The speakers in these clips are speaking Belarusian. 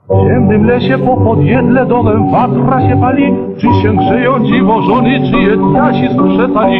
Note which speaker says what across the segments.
Speaker 1: W ciemnym lesie po podjedle dołem watra się pali. Czy się grzeją dziwożony, czy jedniasi skrzesali.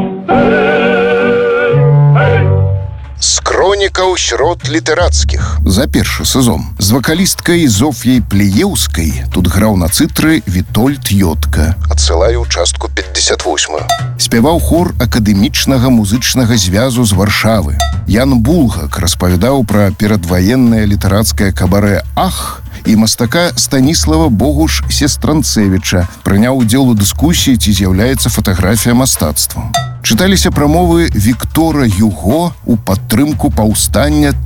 Speaker 2: З кронікаў срод літарацкіх.
Speaker 3: За першы сезон з вакалісткай Зоф'яй Плееўскай тут граў на цытры Вітольд Йодка.
Speaker 2: Адсылаю частку 58.
Speaker 3: Спяваў хор акадэмічнага музычнага звязу з Варшавы. Ян Булгак распавядаў пра перадваеннае літарацкае кабарэ «Ах» і мастака Станіслава Богуш-Сестранцевіча. Прыняў удзел у дыскусіі, ці з'яўляецца фатаграфія мастацтвам. Чыталіся прамовы Віктора Юго у падтрымку паўстання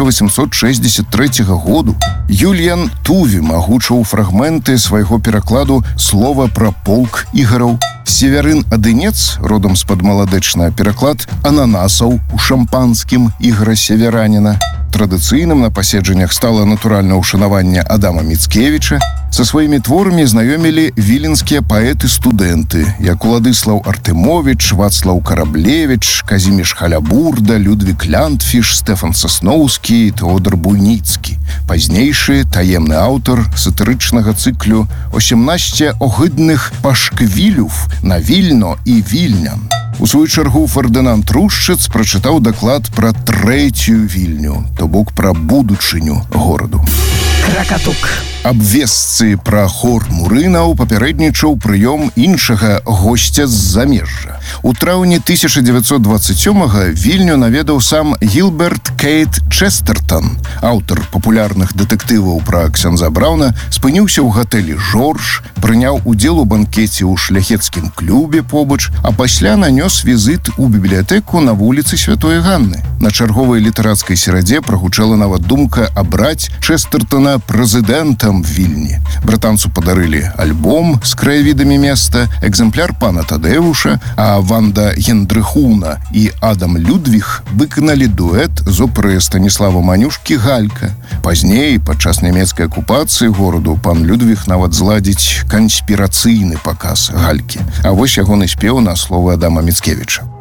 Speaker 3: 1863 году. Юліян Тувім агучыў фрагменты свайго перакладу «Слова пра полк іграў». Северын Адынец, родам з-пад Маладэчна, пераклад «Ананасаў» у шампанскім ігра севераніна. Традыцыйным на паседжаннях стала натуральна ўшанаванне Адама Міцкевіча. Са сваімі творамі знаёмілі віленскія паэты-студэнты, як Уладыслаў Артэмовіч, Вацлаў Караблевіч, Казіміш Халябурда, Людвік Ляндфіш, Стэфан Сасноўскі і Тэодар Буйніцкі. Пазнейшы таемны аўтар сатырычнага цыклю «18 огидних пашквілюв на Вільно і Вільнян». У сваю чаргу Фердынанд Рушчыц прачытаў даклад пра трэцюю Вільню, то бок пра будучыню гораду.
Speaker 4: Кракатук.
Speaker 3: Аб вестцы пра хор Мурынаў папярэднічаў прыём іншага госця з замежжа. У траўні 1927-га Вільню наведаў сам Гілберт Кейт Честертон. Аўтар папулярных дэтэктываў пра ксяндза Браўна спыніўся ў гатэлі «Жорж», прыняў удзел у банкеце ў шляхецкім клубе побач, а пасля нанёс візіт у бібліятэку на вуліцы Святой Ганны. На чарговай літарацкай серадзе прагучала нават думка абраць Честертона прэзідэнтам Вільні. Братанцу падарылі альбом з краявідамі места, экземпляр пана Тадэвуша, а Ванда Гендрыхуна і Адам Людвіг выканалі дуэт з оперы Станіслава Манюшкі «Галька». Пазней, падчас нямецкай акупацыі гораду, пан Людвіг нават зладзіць канспірацыйны паказ «Галькі». А вось ягоны спеў на словы Адама Міцкевіча.